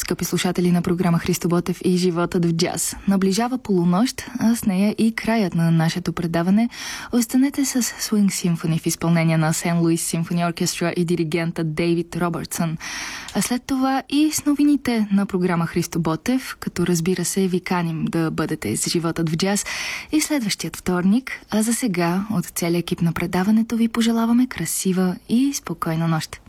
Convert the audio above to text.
скъпи слушатели на програма Христо Ботев и животът в джаз. Наближава полунощ, а с нея и краят на нашето предаване. Останете с Swing Symphony в изпълнение на Сент Луис Symphony Orchestra и диригента Дейвид Робъртсън. А след това и с новините на програма Христо Ботев, като разбира се ви каним да бъдете с животът в джаз и следващият вторник. А за сега от целия екип на предаването ви пожелаваме красива и спокойна нощ.